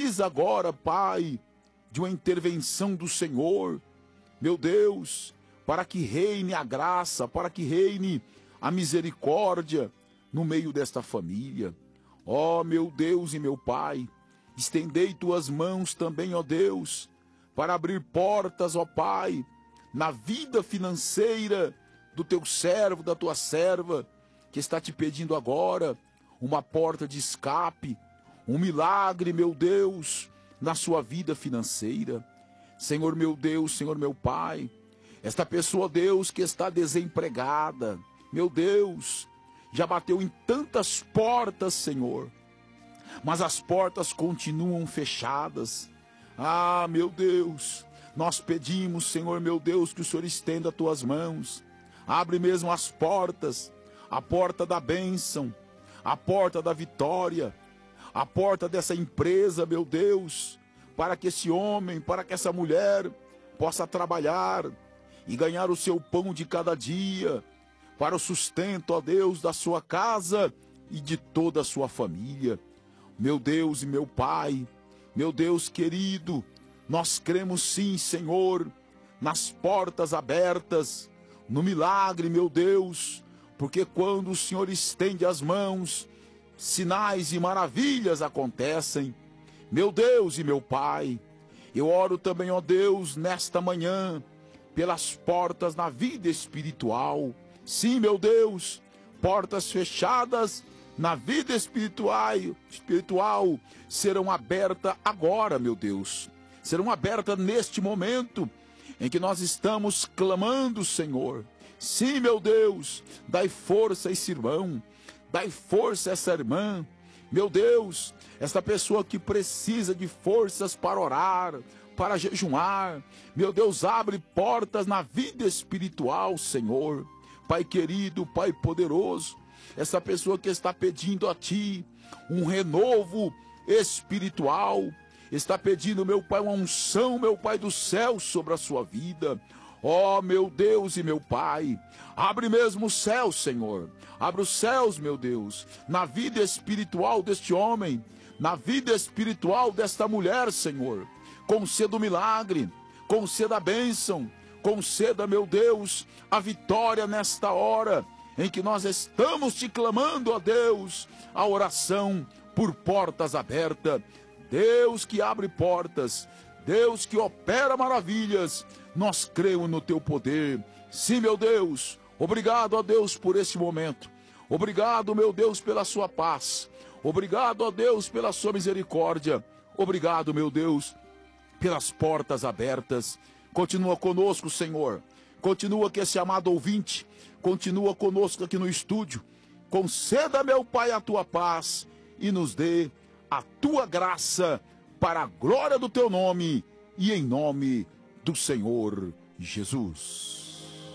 precisa agora, Pai, de uma intervenção do Senhor, meu Deus, para que reine a graça, para que reine a misericórdia no meio desta família. Ó meu Deus e meu Pai, estendei tuas mãos também, ó Deus, para abrir portas, ó Pai, na vida financeira do teu servo, da tua serva, que está te pedindo agora uma porta de escape, um milagre, meu Deus, na sua vida financeira. Senhor meu Deus, Senhor meu Pai, esta pessoa, Deus, que está desempregada, meu Deus, já bateu em tantas portas, Senhor, mas as portas continuam fechadas. Ah, meu Deus, nós pedimos, Senhor meu Deus, que o Senhor estenda as tuas mãos, abre mesmo as portas, a porta da bênção, a porta da vitória, a porta dessa empresa, meu Deus, para que esse homem, para que essa mulher possa trabalhar e ganhar o seu pão de cada dia, para o sustento, ó Deus, da sua casa e de toda a sua família. Meu Deus e meu Pai, meu Deus querido, nós cremos sim, Senhor, nas portas abertas, no milagre, meu Deus, porque quando o Senhor estende as mãos, sinais e maravilhas acontecem. Meu Deus e meu Pai, eu oro também, ó Deus, nesta manhã, pelas portas na vida espiritual. Sim, meu Deus, portas fechadas na vida espiritual serão abertas agora, meu Deus. Serão abertas neste momento em que nós estamos clamando, Senhor. Sim, meu Deus, dai força a esse irmão, dai força a essa irmã. Meu Deus, esta pessoa que precisa de forças para orar, para jejuar. Meu Deus, abre portas na vida espiritual, Senhor. Pai querido, Pai poderoso, essa pessoa que está pedindo a Ti um renovo espiritual, está pedindo, meu Pai, uma unção, meu Pai do céu, sobre a sua vida. Ó, meu Deus e meu Pai, abre mesmo os céus, Senhor. Abre os céus, meu Deus, na vida espiritual deste homem, na vida espiritual desta mulher, Senhor. Conceda o milagre, conceda a bênção, conceda, meu Deus, a vitória nesta hora em que nós estamos te clamando, ó Deus, a oração por portas abertas. Deus que abre portas, Deus que opera maravilhas, nós cremos no teu poder. Sim, meu Deus, obrigado, ó Deus, por esse momento. Obrigado, meu Deus, pela sua paz. Obrigado, ó Deus, pela sua misericórdia. Obrigado, meu Deus, pelas portas abertas. Continua conosco, Senhor. Continua que esse amado ouvinte continua conosco aqui no estúdio. Conceda, meu Pai, a tua paz e nos dê a tua graça para a glória do teu nome e em nome do Senhor Jesus.